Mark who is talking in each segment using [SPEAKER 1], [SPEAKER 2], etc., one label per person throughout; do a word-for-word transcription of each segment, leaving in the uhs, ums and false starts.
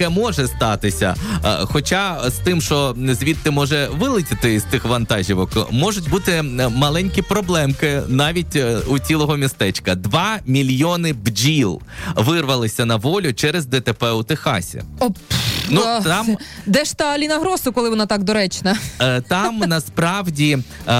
[SPEAKER 1] таке може статися. Хоча з тим, що звідти може вилетіти з тих вантажівок, можуть бути маленькі проблемки навіть у цілого містечка. Два мільйони бджіл вирвалися на волю через ДТП у Техасі.
[SPEAKER 2] Оп.
[SPEAKER 1] Ну, там...
[SPEAKER 2] Де ж та Аліна Гросу, коли вона так доречна?
[SPEAKER 1] Там насправді,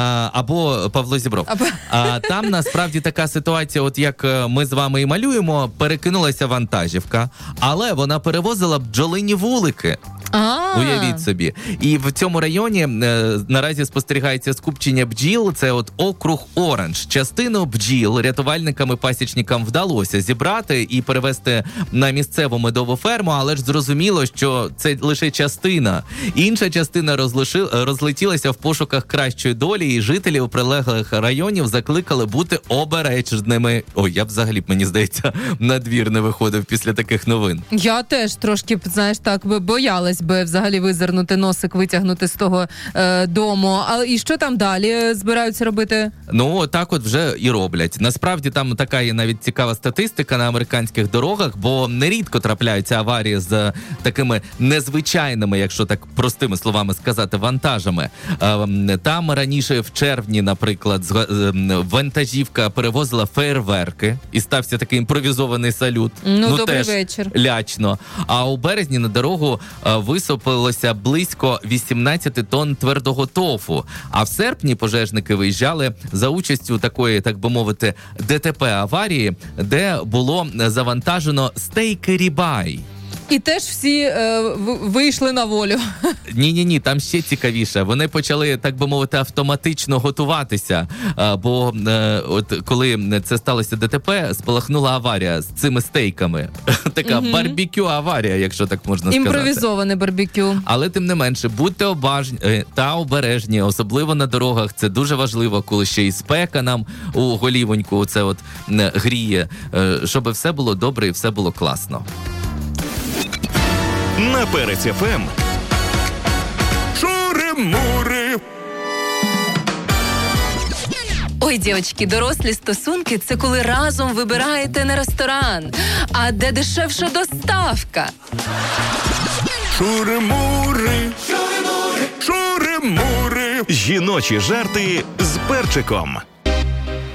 [SPEAKER 1] або Павло Зібров, або... там насправді така ситуація, от як ми з вами і малюємо, перекинулася вантажівка, але вона перевозила бджолині вулики.
[SPEAKER 2] А-а-а.
[SPEAKER 1] Уявіть собі. І в цьому районі е, наразі спостерігається скупчення бджіл. Це от округ Оранж. Частину бджіл рятувальникам і пасічникам вдалося зібрати і перевезти на місцеву медову ферму, але ж зрозуміло, що це лише частина. Інша частина розлиши, розлетілася в пошуках кращої долі, і жителів прилеглих районів закликали бути обережними. Ой, я б взагалі, мені здається, на двір не виходив після таких новин.
[SPEAKER 2] Я теж трошки, знаєш, так би боялась би взагалі визирнути носик, витягнути з того е, дому. А і що там далі збираються робити?
[SPEAKER 1] Ну, так от вже і роблять. Насправді там така є навіть цікава статистика на американських дорогах, бо нерідко трапляються аварії з такими незвичайними, якщо так простими словами сказати, вантажами. Е, там раніше в червні, наприклад, з, е, вантажівка перевозила феєрверки і стався такий імпровізований салют.
[SPEAKER 2] Ну,
[SPEAKER 1] ну
[SPEAKER 2] добрий
[SPEAKER 1] теж
[SPEAKER 2] вечір.
[SPEAKER 1] Лячно. А у березні на дорогу е, висипалося близько вісімнадцять тонн твердого тофу. А в серпні пожежники виїжджали за участю такої, так би мовити, ДТП-аварії, де було завантажено стейки рібай.
[SPEAKER 2] І теж всі е, вийшли на волю.
[SPEAKER 1] Ні-ні-ні, там ще цікавіше. Вони почали, так би мовити, автоматично готуватися. А, бо е, от коли це сталося ДТП, спалахнула аварія з цими стейками. Така угу. барбекю-аварія, якщо так можна сказати.
[SPEAKER 2] Імпровізоване барбекю.
[SPEAKER 1] Але тим не менше, будьте обажні та обережні, особливо на дорогах. Це дуже важливо, коли ще і спека нам у голівоньку це от гріє, щоб все було добре і все було класно.
[SPEAKER 3] На Перець еф ем. Шури-мури.
[SPEAKER 4] Ой, дівчатки, дорослі стосунки – це коли разом вибираєте не ресторан, а де дешевша доставка.
[SPEAKER 3] Шури-мури. Шури-мури. Шури-мури. Жіночі жарти з перчиком.